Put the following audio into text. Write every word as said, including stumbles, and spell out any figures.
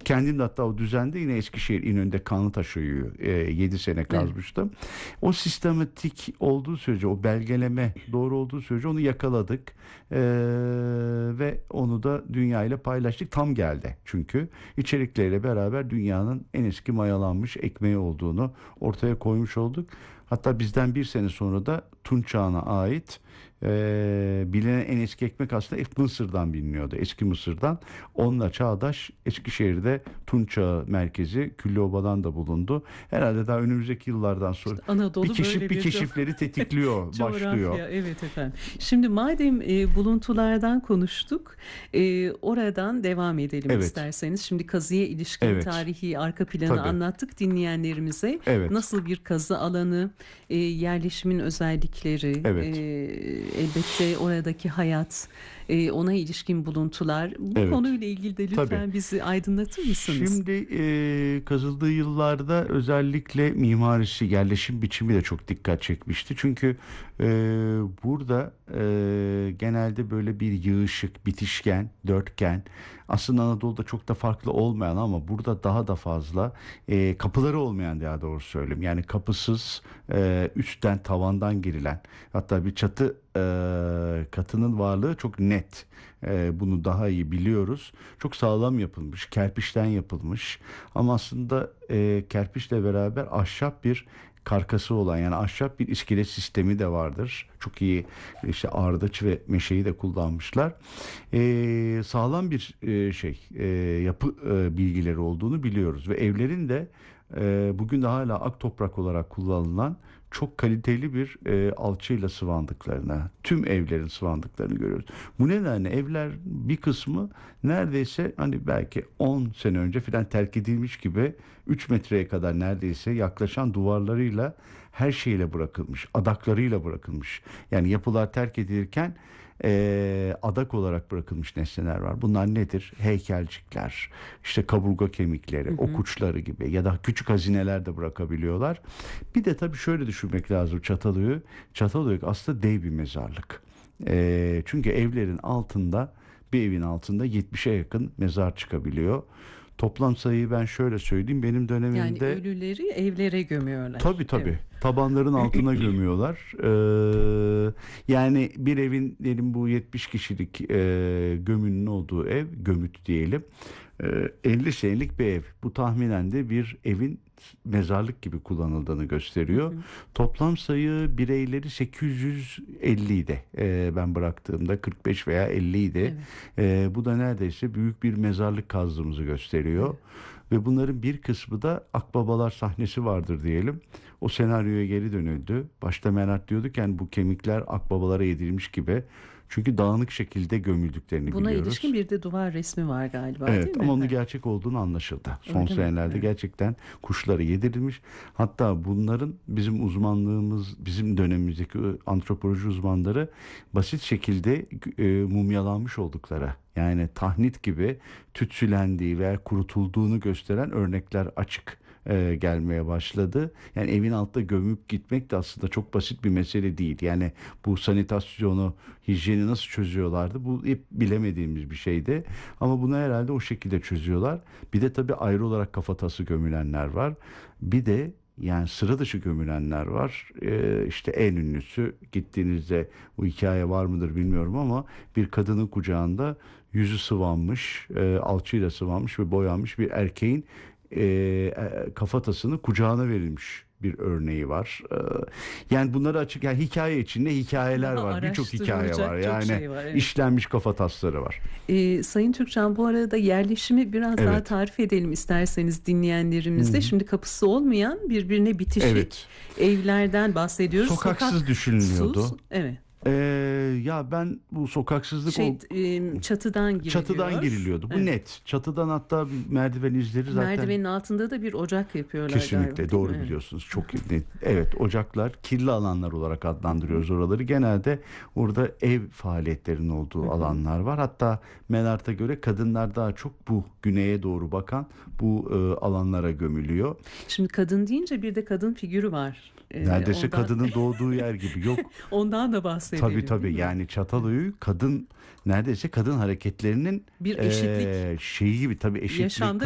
kendim de hatta o düzende yine Eskişehir İnönü'nde Kanlıtaş'ı e, yedi sene kazmıştım. Evet. O sistematik olduğu sürece, o belgeleme doğru olduğu sürece onu yakaladık. E, ve onu da dünya ile paylaştık. Tam geldi çünkü. içerikleriyle beraber dünyanın en eski mayalanmış ekmeği olduğunu ortaya koymuş olduk. Hatta bizden bir sene sonra da Tunç Çağı'na ait e, bilinen en eski ekmek aslında Mısır'dan biliniyordu. Eski Mısır'dan. Onunla çağdaş Eskişehir'de Tunç Çağı merkezi Küllüoba'dan da bulundu. Herhalde daha önümüzdeki yıllardan sonra işte Anadolu bir keşif bir, bir keşifleri tetikliyor, başlıyor. Evet efendim. Şimdi madem e, buluntulardan konuştuk, e, oradan devam edelim evet. isterseniz. Şimdi kazıya ilişkin evet. tarihi arka planı Tabii. anlattık dinleyenlerimize. Evet. Nasıl bir kazı alanı, e, yerleşimin özellikleri, evet. e, elbette oradaki hayat, e, ona ilişkin buluntular. Bu evet. konuyla ilgili de lütfen Tabii. bizi aydınlatır mısınız? Şimdi e, kazıldığı yıllarda özellikle mimarisi, yerleşim biçimi de çok dikkat çekmişti. Çünkü e, burada e, genelde böyle bir yığışık, bitişken, dörtgen, aslında Anadolu'da çok da farklı olmayan ama burada daha da fazla e, kapıları olmayan, daha doğru söyleyeyim. Yani kapısız, e, üstten, tavandan girilen, hatta bir çatı e, katının varlığı çok net. E, bunu daha iyi biliyoruz. Çok sağlam yapılmış, kerpiçten yapılmış ama aslında e, kerpiçle beraber ahşap bir karkası olan, yani ahşap bir iskelet sistemi de vardır. Çok iyi işte ardıç ve meşeyi de kullanmışlar. Ee, sağlam bir e, şey e, yapı e, bilgileri olduğunu biliyoruz ve evlerin de e, bugün de hala ak toprak olarak kullanılan çok kaliteli bir e, alçıyla sıvandıklarını, tüm evlerin sıvandıklarını görüyoruz. Bu nedenle evler bir kısmı neredeyse hani belki on sene önce filan terk edilmiş gibi üç metreye kadar neredeyse yaklaşan duvarlarıyla, her şeyle bırakılmış, adaklarıyla bırakılmış. Yani yapılar terk edilirken e, adak olarak bırakılmış nesneler var. Bunlar nedir? Heykelcikler, işte kaburga kemikleri, hı hı. ok uçları gibi ya da küçük hazineler de bırakabiliyorlar. Bir de tabii şöyle düşünmek lazım Çatalhöyük. Çatalhöyük aslında dev bir mezarlık. E, çünkü evlerin altında, bir evin altında yetmişe yakın mezar çıkabiliyor. Toplam sayıyı ben şöyle söyleyeyim. Benim dönemimde... Yani ölüleri evlere gömüyorlar. Tabii tabii. Evet. Tabanların altına gömüyorlar. Ee, yani bir evin, diyelim bu yetmiş kişilik e, gömünün olduğu ev, gömüt diyelim. E, elli senelik bir ev. Bu tahminen de bir evin mezarlık gibi kullanıldığını gösteriyor. Hı hı. Toplam sayı bireyleri sekiz yüz elli idi. Ee, ben bıraktığımda kırk beş veya elli idi. Evet. Ee, bu da neredeyse büyük bir mezarlık kazdığımızı gösteriyor. Evet. Ve bunların bir kısmı da akbabalar sahnesi vardır diyelim. O senaryoya geri dönüldü. Başta Menart diyorduk yani bu kemikler akbabalara yedirilmiş gibi. Çünkü dağınık şekilde gömüldüklerini Buna biliyoruz. Buna ilişkin bir de duvar resmi var galiba, evet, değil mi? Ama onun gerçek olduğunu anlaşıldı. Son Öyle senelerde mi? Gerçekten kuşları yedirilmiş. Hatta bunların bizim uzmanlığımız, bizim dönemimizdeki antropoloji uzmanları basit şekilde e, mumyalanmış oldukları, yani tahnit gibi tütsülendiği veya kurutulduğunu gösteren örnekler açık e, gelmeye başladı. Yani evin altında gömüp gitmek de aslında çok basit bir mesele değil. Yani bu sanitasyonu, hijyeni nasıl çözüyorlardı? Bu hep bilemediğimiz bir şeydi. Ama bunu herhalde o şekilde çözüyorlar. Bir de tabii ayrı olarak kafatası gömülenler var. Bir de yani sıra dışı gömülenler var. Ee, işte en ünlüsü, gittiğinizde bu hikaye var mıdır bilmiyorum ama bir kadının kucağında yüzü sıvanmış, e, alçıyla sıvanmış ve boyanmış bir erkeğin e, kafatasını kucağına verilmiş bir örneği var. Ee, yani bunları açık, yani hikaye içinde hikayeler Daha var. Birçok hikaye var. Yani şey var, evet. işlenmiş kafatasları var. Ee, Sayın Türkcan, bu arada yerleşimi biraz evet. daha tarif edelim isterseniz dinleyenlerimizle. Hı-hı. Şimdi kapısı olmayan, birbirine bitişik evet. evlerden bahsediyoruz. Sokaksız Sokak, düşünülüyordu. Sus, evet. Ee, ya ben bu sokaksızlık şey, o, çatıdan giriliyor. Çatıdan giriliyordu. Bu evet. net. Çatıdan hatta merdiven izleri zaten. Merdivenin altında da bir ocak yapıyorlar. Kesinlikle galiba, doğru mi? biliyorsunuz. Çok net. Evet, ocaklar, kirli alanlar olarak adlandırıyoruz oraları. Genelde orada ev faaliyetlerinin olduğu Hı-hı. alanlar var. Hatta Menart'a göre kadınlar daha çok bu güneye doğru bakan bu e, alanlara gömülüyor. Şimdi kadın deyince bir de kadın figürü var. Ee, Neredeyse ondan... kadının doğduğu yer gibi. Yok. Ondan da bahsedelim. Tabii tabii. Yani Çatalhöyük kadın, neredeyse kadın hareketlerinin bir eşitlik e, şeyi gibi, tabii eşitlik, yaşamda